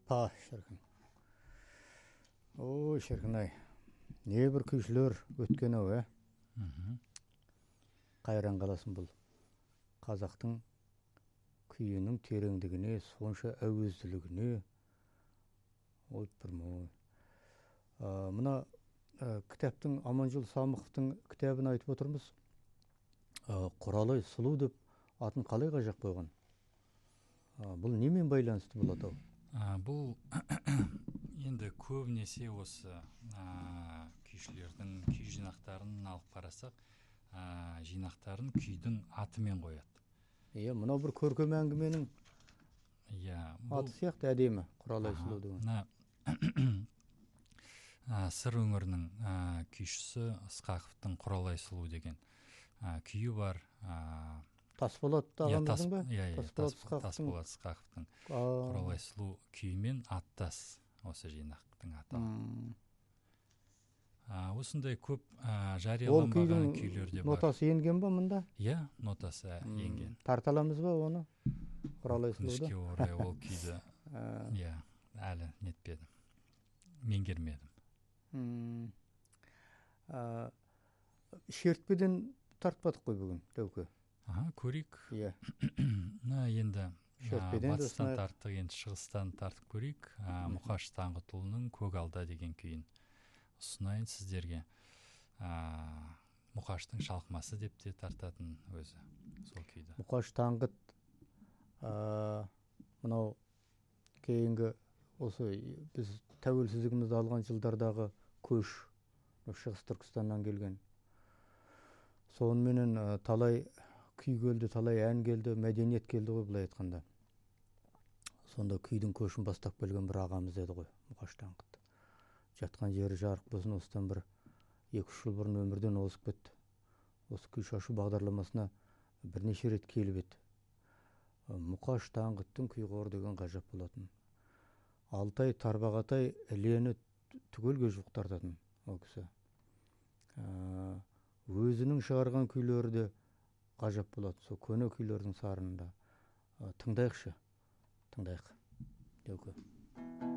Па, шіркін. О, шіркін-ай. Не бір күйшілер өткен ау, Қайран қаласын бұл. Қазақтың күйінің тереңдігіне, сонша әуезділігіне. Ой, бірмой. Мына кітаптың, Аманжол Самықовтың кітабын айтып отырмыз. Құралай сұлу деп атын қалай қажақ қойған? Бұл немен байланысты болады ау? Бұл енді көбінесе осы күйшілердің күй жинақтарын алып қарасақ, жинақтарын күйдің атымен қояды. Мынау бір көркем әңгіменің аты сияқты әдемі, Құралай сұлу деген. Сыр өңірінің күйшісі Ысқақовтың Құралай сұлу деген күйі бар. Тасболат ағамыздың ба? Тасболат Ысқақовтың Құралай сұлу күйімен аттас осы жинақтың атауы. Осындай көп жарияланбаған күйлер де бар. Нотасы енген ба мұнда? Нотасы енген. Тарталамыз ба оны? Құралай сұлуды? Өкінішке орай ол күйді әлі нетпедім, меңгермедім. Шертпеден тартпадық қой бүгін, Дәуке. Көрейік. Енді батыстан тарттық, енді шығыстан тартып көрейік. Мұқаш Таңғытұлының Көгалда деген күйін ұсынайын сіздерге. Мұқаштың шалқымасы деп те тартатын өзі сол күйді. Мұқаш Таңғыт мынау кейінгі осы біз тәуелсіздігімізді алған жылдардағы көш, Шығыс Түркістаннан келген. Сонымен талай күй келді, талай ән келді, мәдениет келді ғой былай айтқанда. Сонда күйдің көшін бастап келген бір ағамыз еді ғой, Мұқаш Таңғыт. Жатқан жері жарық болсын, осыдан бір 2-3 жыл бұрын өмірден озып кетті. Осы күй шашу бағдарламасына бірнеше рет келіп еді. Мұқаш Таңғыттың күйғор деген ғажап болатын. Алтай, Тарбағатай ілені түгелге жуық тартатын ол кісі. Өзінің шығарған күйлері де ғажап болады. Сол көне күйлердің сарынында. Тыңдайықшы. Тыңдайық. Дәуке.